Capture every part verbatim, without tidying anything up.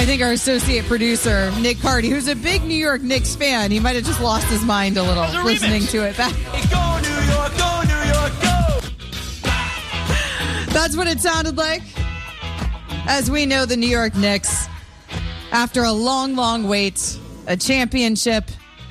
I think our associate producer, Nick Carty, who's a big New York Knicks fan, he might have just lost his mind a little a listening remix. to it back. Go New York, go New York, go! That's what it sounded like. As we know, the New York Knicks, after a long, long wait, a championship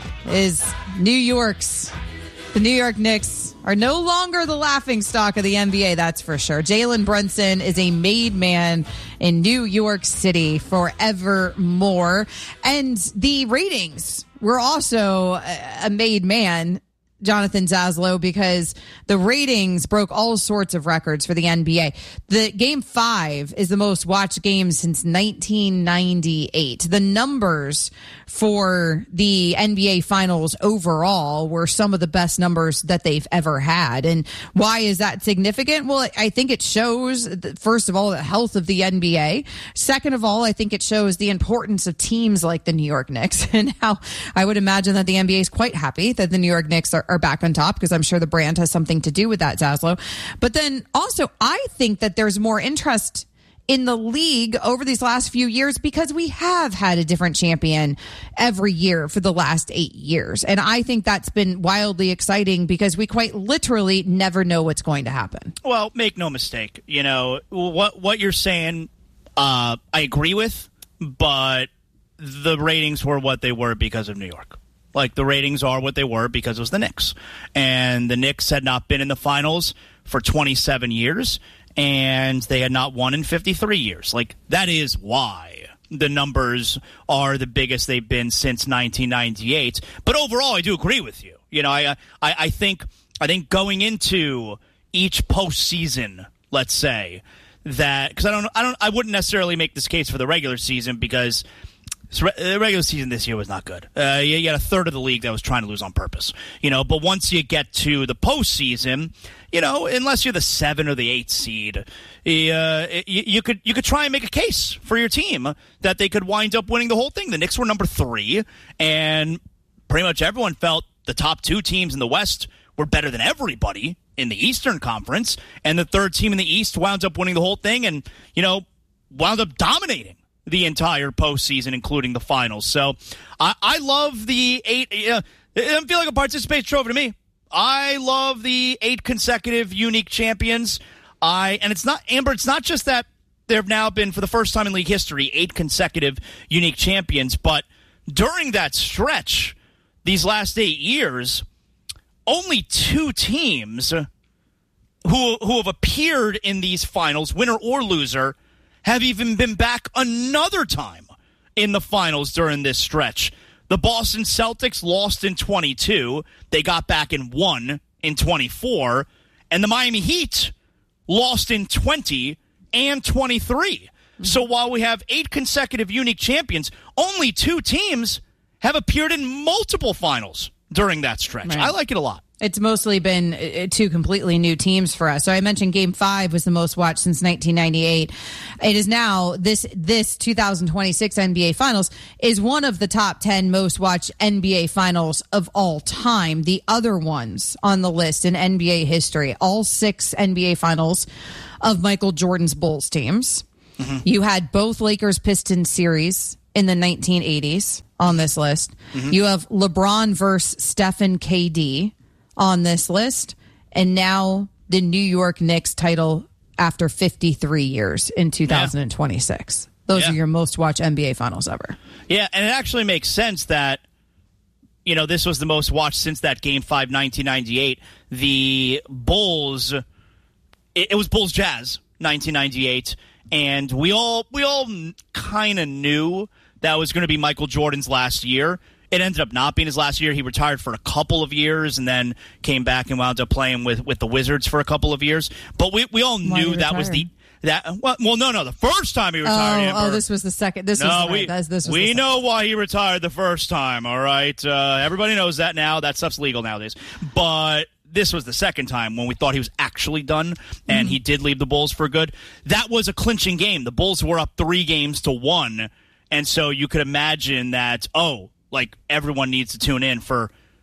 is New York's. The New York Knicks are no longer the laughingstock of the N B A, that's for sure. Jalen Brunson is a made man in New York City forevermore. And the ratings were also a made man, Jonathan Zaslow, because the ratings broke all sorts of records for the N B A. The game five is the most watched game since nineteen ninety-eight. The numbers for the N B A finals overall were some of the best numbers that they've ever had. And why is that significant? Well, I think it shows, first of all, the health of the N B A. Second of all, I think it shows the importance of teams like the New York Knicks, and how I would imagine that the N B A is quite happy that the New York Knicks are, are back on top, because I'm sure the brand has something to do with that, Zaslow. But then also, I think that there's more interest in the league over these last few years because we have had a different champion every year for the last eight years. And I think that's been wildly exciting because we quite literally never know what's going to happen. Well, make no mistake. You know, what what you're saying, uh, I agree with, but the ratings were what they were because of New York. Like, the ratings are what they were because it was the Knicks. And the Knicks had not been in the finals for twenty-seven years. And they had not won in fifty-three years. Like, that is why the numbers are the biggest they've been since nineteen ninety-eight. But overall, I do agree with you. You know, I I, I think I think going into each postseason, let's say, that because I don't I don't I wouldn't necessarily make this case for the regular season, because the regular season this year was not good. Uh, you, you had a third of the league that was trying to lose on purpose. You know, but once you get to the postseason, you know, unless you're the seven or the eight seed, uh, you, you could you could try and make a case for your team that they could wind up winning the whole thing. The Knicks were number three, and pretty much everyone felt the top two teams in the West were better than everybody in the Eastern Conference, and the third team in the East wound up winning the whole thing, and, you know, wound up dominating the entire postseason, including the finals. So I, I love the eight. Uh, it doesn't feel like a participation trophy to me. I love the eight consecutive unique champions. I and it's not, Amber, it's not just that there have now been, for the first time in league history, eight consecutive unique champions, but during that stretch, these last eight years, only two teams who who have appeared in these finals, winner or loser, have even been back another time in the finals during this stretch. The Boston Celtics lost in twenty-two. They got back and won in twenty-four. And the Miami Heat lost in twenty and twenty-three. Mm-hmm. So while we have eight consecutive unique champions, only two teams have appeared in multiple finals during that stretch. Right. I like it a lot. It's mostly been uh, two completely new teams for us. So I mentioned Game Five was the most watched since nineteen ninety-eight. It is now this this two thousand twenty-six N B A Finals is one of the top ten most watched N B A Finals of all time. The other ones on the list in N B A history, all six N B A Finals of Michael Jordan's Bulls teams. Mm-hmm. You had both Lakers Pistons series in the nineteen eighties on this list. Mm-hmm. You have LeBron versus Stephen K D on this list, and now the New York Knicks title after fifty-three years in two thousand twenty-six. Yeah. Those yeah. are your most watched N B A Finals ever. Yeah, and it actually makes sense that, you know, this was the most watched since that Game five, nineteen ninety-eight. The Bulls, it, it was Bulls Jazz, nineteen ninety-eight, and we all we all kind of knew that was going to be Michael Jordan's last year. It ended up not being his last year. He retired for a couple of years and then came back and wound up playing with, with the Wizards for a couple of years. But we, we all Why knew that was the that well, well no no the first time he retired. Oh, Amber, oh this was the second. This no, was we right. That's, this was we the know why he retired the first time. All right, uh, everybody knows that now. That stuff's legal nowadays. But this was the second time when we thought he was actually done, and mm-hmm. he did leave the Bulls for good. That was a clinching game. The Bulls were up three games to one, and so you could imagine that. Oh. Like, everyone needs to tune in for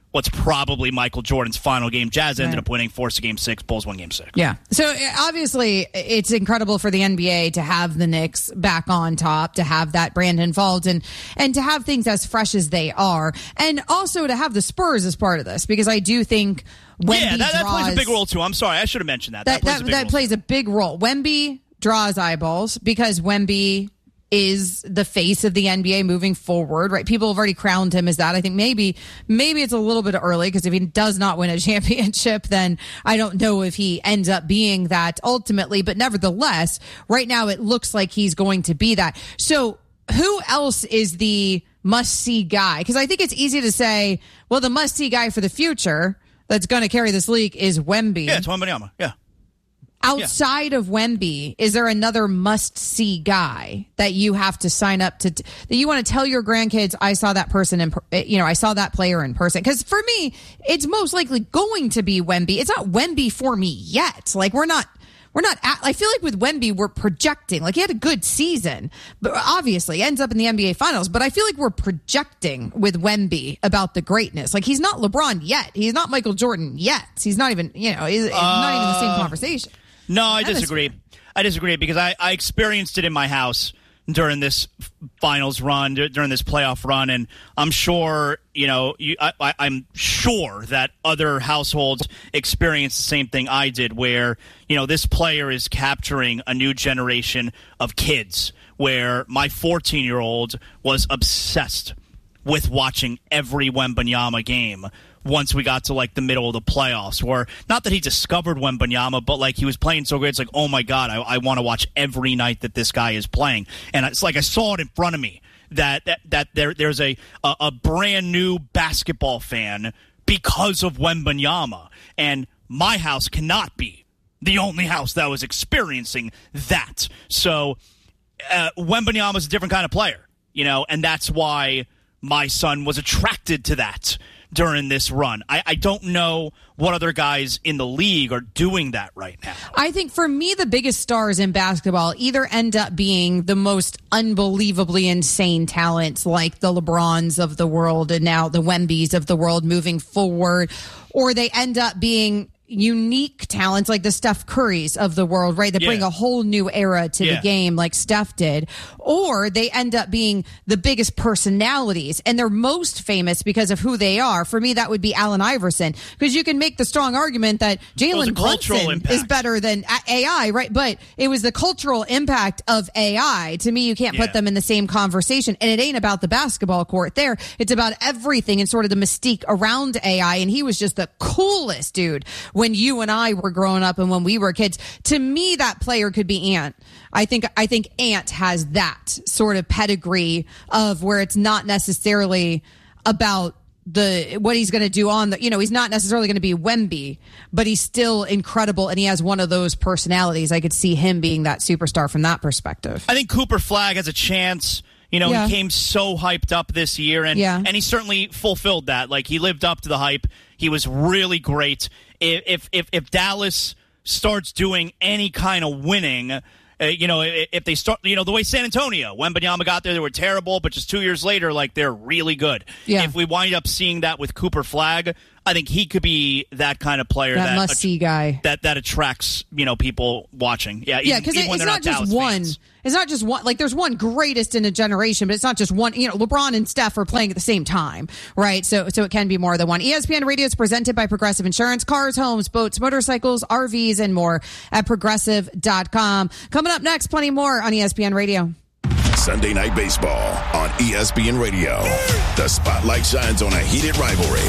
what's probably Michael Jordan's final game. Jazz ended right. up winning, forced a game six, Bulls won game six. Yeah. So obviously it's incredible for the N B A to have the Knicks back on top, to have that Brandon Fultz, and, and to have things as fresh as they are. And also to have the Spurs as part of this, because I do think Wemby Yeah, that, that draws, plays a big role too. I'm sorry, I should have mentioned that. That, That, plays, that, a, big that role plays too. a big role. Wemby draws eyeballs because Wemby is the face of the N B A moving forward, right? People have already crowned him as that. I think maybe maybe it's a little bit early, because if he does not win a championship, then I don't know if he ends up being that ultimately. But nevertheless, right now it looks like he's going to be that. So who else is the must-see guy? Because I think it's easy to say, well, the must-see guy for the future that's going to carry this league is Wemby. Yeah, it's Wembanyama. Yeah. Outside yeah. of Wemby, is there another must-see guy that you have to sign up to, that you want to tell your grandkids, I saw that person in, you know, I saw that player in person? Because for me, it's most likely going to be Wemby. It's not Wemby for me yet. Like, we're not, we're not, at, I feel like with Wemby, we're projecting. Like, he had a good season, but obviously ends up in the N B A Finals. But I feel like we're projecting with Wemby about the greatness. Like, he's not LeBron yet. He's not Michael Jordan yet. He's not even, you know, he's uh... not even the same conversation. No, I disagree. I disagree because I, I experienced it in my house during this finals run, during this playoff run, and I'm sure, you know, you, I, I, I'm sure that other households experienced the same thing I did, where, you know, this player is capturing a new generation of kids, where my fourteen-year-old was obsessed with watching every Wembanyama game once we got to, like, the middle of the playoffs, where not that he discovered Wembanyama, but, like, he was playing so great, it's like, oh, my God, I, I want to watch every night that this guy is playing. And it's like I saw it in front of me, that that, that there there's a, a, a brand-new basketball fan because of Wembanyama. And my house cannot be the only house that was experiencing that. So uh, Wembanyama's a different kind of player, you know, and that's why my son was attracted to that during this run. I, I don't know what other guys in the league are doing that right now. I think for me, the biggest stars in basketball either end up being the most unbelievably insane talents, like the LeBrons of the world and now the Wembys of the world moving forward, or they end up being unique talents like the Steph Currys of the world, right? That yeah. bring a whole new era to yeah. the game like Steph did. Or they end up being the biggest personalities, and they're most famous because of who they are. For me, that would be Allen Iverson, because you can make the strong argument that Jalen Brunson is better than A I, right? But it was the cultural impact of A I. To me, you can't yeah. put them in the same conversation, and it ain't about the basketball court there. It's about everything and sort of the mystique around A I, and he was just the coolest dude when you and I were growing up and when we were kids. To me, that player could be Ant. I think I think Ant has that sort of pedigree of where it's not necessarily about the what he's going to do on the, you know, he's not necessarily going to be Wemby, but he's still incredible, and he has one of those personalities. I could see him being that superstar from that perspective. I think Cooper Flagg has a chance. You know, yeah. he came so hyped up this year, and yeah. and he certainly fulfilled that. Like, he lived up to the hype. He was really great. If if if Dallas starts doing any kind of winning, uh, you know, if, if they start, you know, the way San Antonio, Wembanyama got there, they were terrible, but just two years later, like, they're really good. Yeah. If we wind up seeing that with Cooper Flagg, I think he could be that kind of player that, that must see guy that that attracts, you know, people watching. Yeah, yeah, because it, it's not, not just Dallas one. fans. It's not just one. Like, there's one greatest in a generation, but it's not just one. You know, LeBron and Steph are playing at the same time, right? So, so it can be more than one. E S P N Radio is presented by Progressive Insurance. Cars, homes, boats, motorcycles, R Vs, and more at progressive dot com. Coming up next, plenty more on E S P N Radio. Sunday Night Baseball on E S P N Radio. The spotlight shines on a heated rivalry.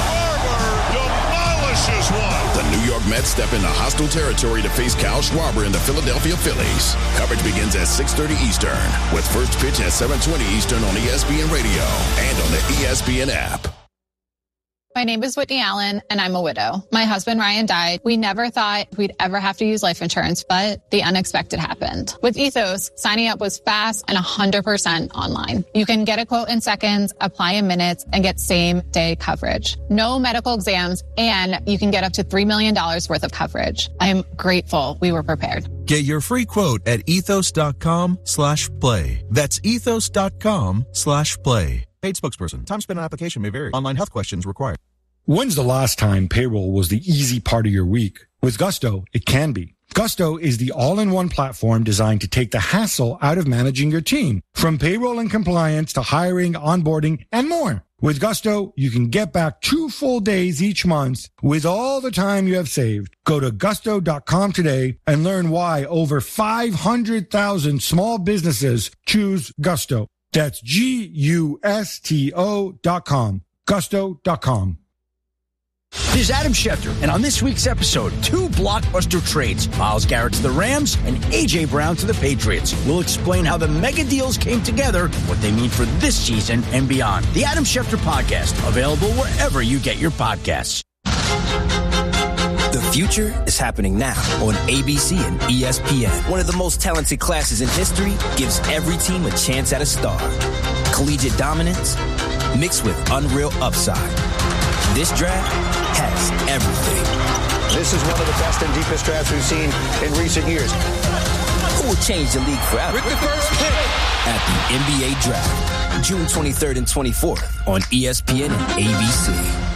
Demolishes one. The New York Mets step into hostile territory to face Kyle Schwarber and the Philadelphia Phillies. Coverage begins at six thirty Eastern, with first pitch at seven twenty Eastern on E S P N Radio and on the E S P N app. My name is Whitney Allen, and I'm a widow. My husband, Ryan, died. We never thought we'd ever have to use life insurance, but the unexpected happened. With Ethos, signing up was fast and one hundred percent online. You can get a quote in seconds, apply in minutes, and get same-day coverage. No medical exams, and you can get up to three million dollars worth of coverage. I am grateful we were prepared. Get your free quote at ethos.com slash play. That's ethos.com slash play. Paid spokesperson. Time spent on application may vary. Online health questions required. When's the last time payroll was the easy part of your week? With Gusto, it can be. Gusto is the all-in-one platform designed to take the hassle out of managing your team, from payroll and compliance to hiring, onboarding, and more. With Gusto, you can get back two full days each month with all the time you have saved. Go to gusto dot com today and learn why over five hundred thousand small businesses choose Gusto. That's G U S T O dot com. gusto dot com. This is Adam Schefter, and on this week's episode, two blockbuster trades, Myles Garrett to the Rams and A J. Brown to the Patriots. We'll explain how the mega deals came together, what they mean for this season and beyond. The Adam Schefter Podcast, available wherever you get your podcasts. The future is happening now on A B C and E S P N. One of the most talented classes in history gives every team a chance at a star. Collegiate dominance mixed with unreal upside. This draft has everything. This is one of the best and deepest drafts we've seen in recent years. Who will change the league forever? With the first pick at the N B A Draft, June twenty-third and twenty-fourth on E S P N and A B C.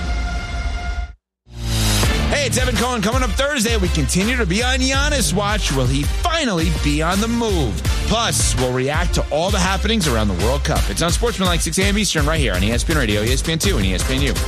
Hey, it's Evan Cohen. Coming up Thursday, we continue to be on Giannis watch. Will he finally be on the move? Plus, we'll react to all the happenings around the World Cup. It's on Sportsmanlike, six a.m. Eastern, right here on E S P N Radio, E S P N two, and E S P N U.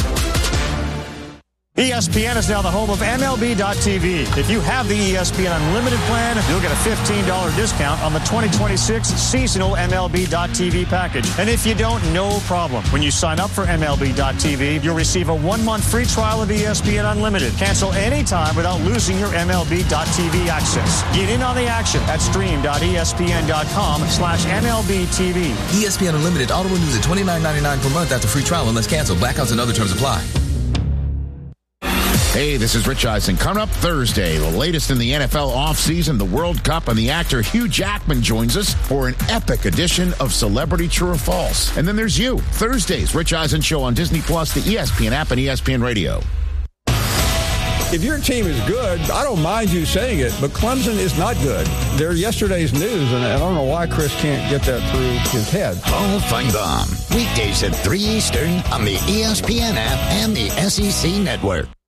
E S P N is now the home of M L B dot T V. If you have the E S P N Unlimited plan, you'll get a fifteen dollars discount on the twenty twenty-six seasonal M L B dot T V package. And if you don't, no problem. When you sign up for M L B dot T V, you'll receive a one-month free trial of E S P N Unlimited. Cancel anytime without losing your M L B dot T V access. Get in on the action at stream dot E S P N dot com slash M L B T V. E S P N Unlimited auto renews at twenty-nine ninety-nine per month after free trial unless canceled. Blackouts and other terms apply. Hey, this is Rich Eisen. Coming up Thursday, the latest in the N F L offseason, the World Cup, and the actor Hugh Jackman joins us for an epic edition of Celebrity True or False. And then there's you. Thursday's Rich Eisen Show on Disney Plus, the E S P N app, and E S P N Radio. If your team is good, I don't mind you saying it, but Clemson is not good. They're yesterday's news, and I don't know why Chris can't get that through his head. Paul Feinbaum, weekdays at three Eastern on the E S P N app and the S E C Network.